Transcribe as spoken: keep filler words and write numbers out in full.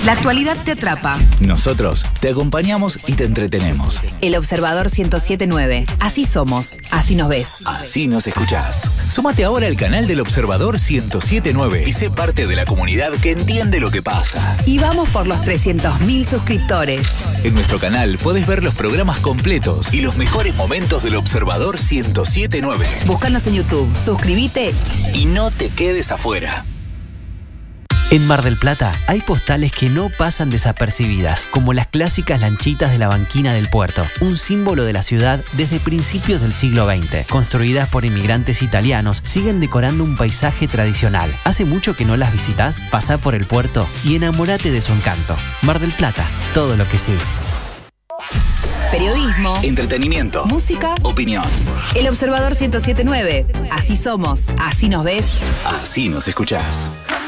La actualidad te atrapa. Nosotros te acompañamos y te entretenemos. El Observador ciento siete punto nueve. Así somos, así nos ves. Así nos escuchás. Súmate ahora al canal del Observador ciento siete punto nueve y sé parte de la comunidad que entiende lo que pasa. Y vamos por los trescientos mil suscriptores. En nuestro canal podés ver los programas completos y los mejores momentos del Observador ciento siete punto nueve. Búscanos en YouTube, suscríbete y no te quedes afuera. En Mar del Plata hay postales que no pasan desapercibidas, como las clásicas lanchitas de la banquina del puerto, un símbolo de la ciudad desde principios del siglo veinte. Construidas por inmigrantes italianos, siguen decorando un paisaje tradicional. ¿Hace mucho que no las visitas? Pasá por el puerto y enamórate de su encanto. Mar del Plata, todo lo que sí. Periodismo, entretenimiento, música, opinión. El Observador ciento siete punto nueve. Así somos, así nos ves. Así nos escuchás.